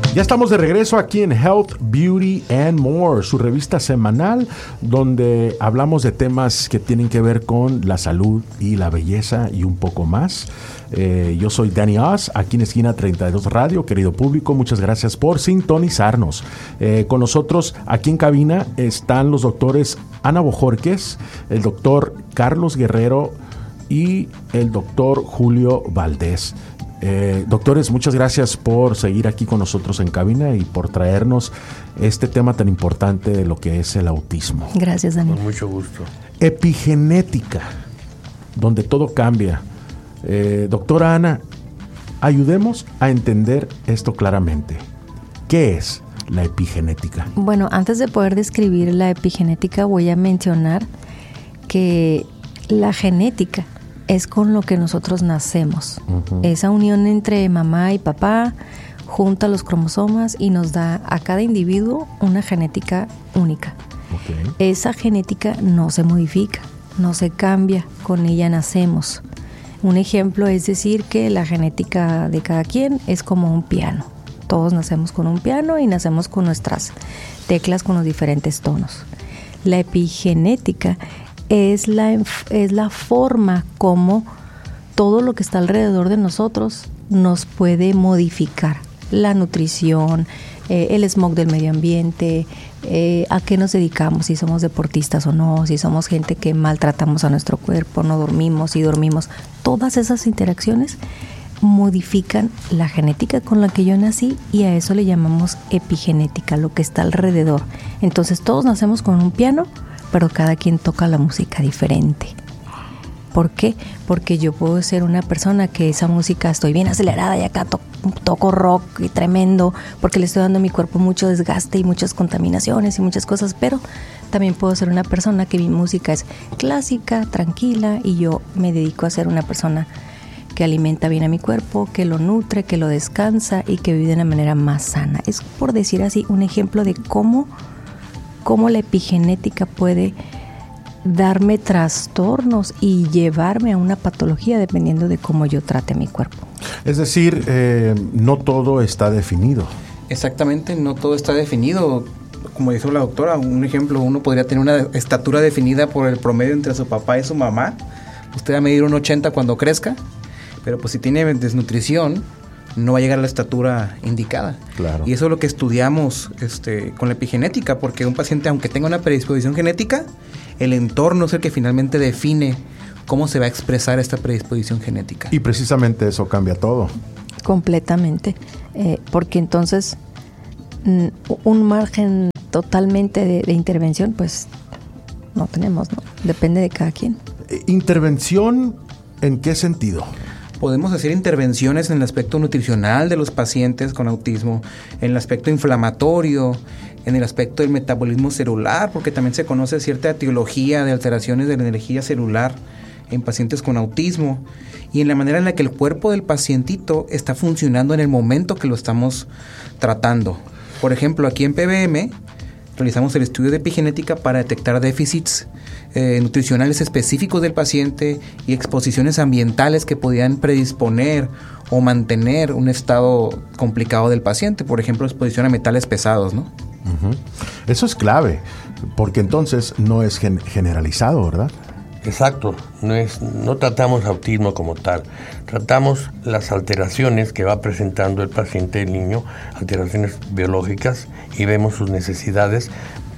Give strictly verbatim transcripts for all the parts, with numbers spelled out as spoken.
Ya estamos de regreso aquí en Health, Beauty and More, su revista semanal donde hablamos de temas que tienen que ver con la salud y la belleza y un poco más. Eh, yo soy Danny Oz, aquí en Esquina treinta y dos Radio. Querido público, muchas gracias por sintonizarnos. Eh, con nosotros aquí en cabina están los doctores Ana Bojorquez, el doctor Carlos Guerrero y el doctor Julio Valdés. Eh, doctores, muchas gracias por seguir aquí con nosotros en cabina y por traernos este tema tan importante de lo que es el autismo. Gracias, Daniel. Con mucho gusto. Epigenética, donde todo cambia. Eh, doctora Ana, ayudemos a entender esto claramente. ¿Qué es la epigenética? Bueno, antes de poder describir la epigenética, voy a mencionar que la genética es con lo que nosotros nacemos. Uh-huh. Esa unión entre mamá y papá junta los cromosomas y nos da a cada individuo una genética única. Okay. Esa genética no se modifica, no se cambia, con ella nacemos. Un ejemplo es decir que la genética de cada quien es como un piano. Todos nacemos con un piano y nacemos con nuestras teclas con los diferentes tonos. La epigenética es la, es la forma como todo lo que está alrededor de nosotros nos puede modificar. La nutrición, eh, el smog del medio ambiente, eh, a qué nos dedicamos, si somos deportistas o no, si somos gente que maltratamos a nuestro cuerpo, no dormimos, si dormimos. Todas esas interacciones modifican la genética con la que yo nací y a eso le llamamos epigenética, lo que está alrededor. Entonces todos nacemos con un piano, pero cada quien toca la música diferente. ¿Por qué? Porque yo puedo ser una persona que esa música estoy bien acelerada y acá to- toco rock y tremendo porque le estoy dando a mi cuerpo mucho desgaste y muchas contaminaciones y muchas cosas, pero también puedo ser una persona que mi música es clásica, tranquila y yo me dedico a ser una persona que alimenta bien a mi cuerpo, que lo nutre, que lo descansa y que vive de una manera más sana. Es, por decir así, un ejemplo de cómo cómo la epigenética puede darme trastornos y llevarme a una patología dependiendo de cómo yo trate mi cuerpo. Es decir, eh, no todo está definido. Exactamente, no todo está definido. Como dijo la doctora, un ejemplo, uno podría tener una estatura definida por el promedio entre su papá y su mamá. Usted va a medir un ochenta cuando crezca, pero pues si tiene desnutrición, no va a llegar a la estatura indicada. Claro. Y eso es lo que estudiamos este, con la epigenética, porque un paciente, aunque tenga una predisposición genética, el entorno es el que finalmente define cómo se va a expresar esta predisposición genética. Y precisamente eso cambia todo. Completamente. Eh, porque entonces un margen totalmente de, de intervención, pues no tenemos, ¿no? Depende de cada quien. ¿Intervención en qué sentido? Podemos hacer intervenciones en el aspecto nutricional de los pacientes con autismo, en el aspecto inflamatorio, en el aspecto del metabolismo celular, porque también se conoce cierta etiología de alteraciones de la energía celular en pacientes con autismo, y en la manera en la que el cuerpo del pacientito está funcionando en el momento que lo estamos tratando. Por ejemplo, aquí en P B M realizamos el estudio de epigenética para detectar déficits eh, nutricionales específicos del paciente y exposiciones ambientales que podían predisponer o mantener un estado complicado del paciente, por ejemplo, exposición a metales pesados, ¿no? Uh-huh. Eso es clave, porque entonces no es gen- generalizado, ¿verdad? Exacto, no es, no tratamos autismo como tal, tratamos las alteraciones que va presentando el paciente, el niño, alteraciones biológicas, y vemos sus necesidades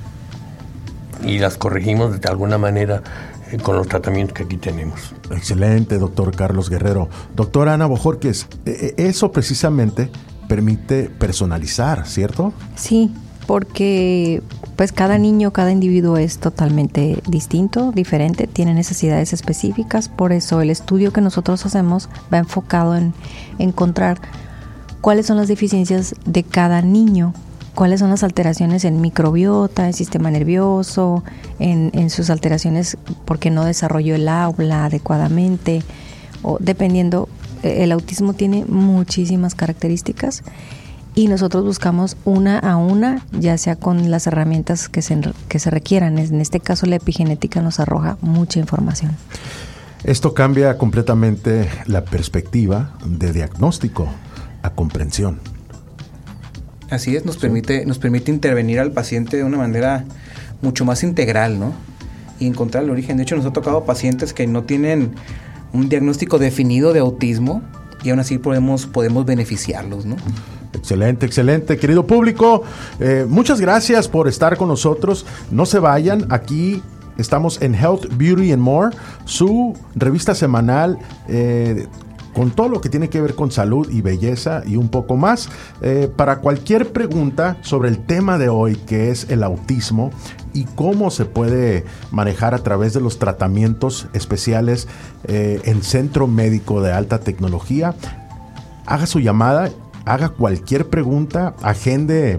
y las corregimos de alguna manera eh, con los tratamientos que aquí tenemos. Excelente, doctor Carlos Guerrero. Doctora Ana Bojorquez, eh, eso precisamente permite personalizar, ¿cierto? Sí, porque pues cada niño, cada individuo es totalmente distinto, diferente, tiene necesidades específicas, por eso el estudio que nosotros hacemos va enfocado en encontrar cuáles son las deficiencias de cada niño, cuáles son las alteraciones en microbiota, en sistema nervioso, en, en sus alteraciones porque no desarrolló el habla adecuadamente, o dependiendo, el autismo tiene muchísimas características. Y nosotros buscamos una a una, ya sea con las herramientas que se, que se requieran. En este caso, la epigenética nos arroja mucha información. Esto cambia completamente la perspectiva de diagnóstico a comprensión. Así es, nos Sí. permite, nos permite intervenir al paciente de una manera mucho más integral, ¿no? Y encontrar el origen. De hecho, nos ha tocado pacientes que no tienen un diagnóstico definido de autismo y aún así podemos, podemos beneficiarlos, ¿no? Excelente, excelente. Querido público, eh, muchas gracias por estar con nosotros. No se vayan, aquí estamos en Health, Beauty and More, su revista semanal eh, con todo lo que tiene que ver con salud y belleza y un poco más. Eh, para cualquier pregunta sobre el tema de hoy, que es el autismo y cómo se puede manejar a través de los tratamientos especiales eh, en Centro Médico de Alta Tecnología, haga su llamada, haga cualquier pregunta, agende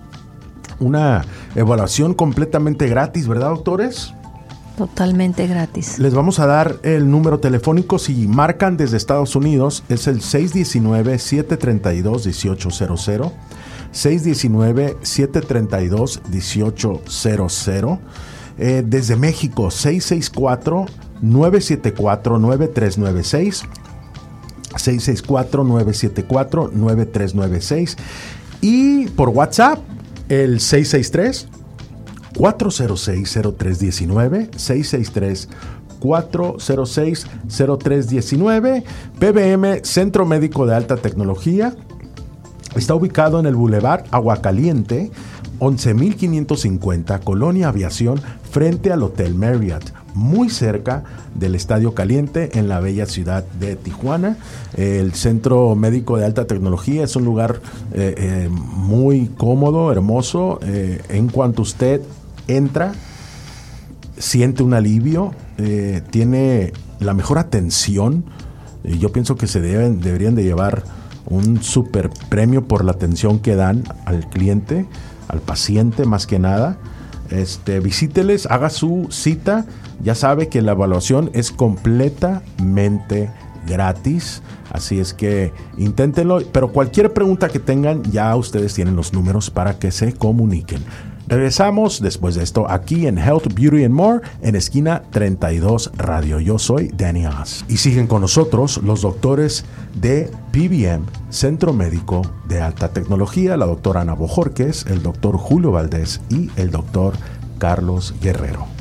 una evaluación completamente gratis, ¿verdad, doctores? Totalmente gratis. Les vamos a dar el número telefónico. Si marcan desde Estados Unidos, es el seis uno nueve, siete tres dos, uno ocho cero cero. seis uno nueve, siete tres dos, uno ocho cero cero. Eh, desde México, seis seis cuatro, nueve siete cuatro, nueve tres nueve seis. seis seis cuatro, nueve siete cuatro, nueve tres nueve seis. Y por WhatsApp, el seis seis tres, cuatro cero seis, cero tres uno nueve, seis seis tres, cuatro cero seis, cero tres uno nueve. P B M, Centro Médico de Alta Tecnología. Está ubicado en el Boulevard Aguacaliente, once mil quinientos cincuenta, Colonia Aviación, frente al Hotel Marriott, muy cerca del Estadio Caliente, en la bella ciudad de Tijuana. El Centro Médico de Alta Tecnología es un lugar eh, eh, muy cómodo, hermoso. Eh, en cuanto usted entra, siente un alivio, eh, tiene la mejor atención. Eh, yo pienso que se deben, deberían de llevar un super premio por la atención que dan al cliente, al paciente más que nada. Este, visíteles, haga su cita. Ya sabe que la evaluación es completamente gratis, así es que inténtenlo, pero cualquier pregunta que tengan, ya ustedes tienen los números para que se comuniquen. Regresamos después de esto aquí en Health, Beauty and More, en esquina treinta y dos Radio. Yo soy Danny Oz. Y siguen con nosotros los doctores de P B M, Centro Médico de Alta Tecnología, la doctora Ana Bojorquez, el doctor Julio Valdés y el doctor Carlos Guerrero.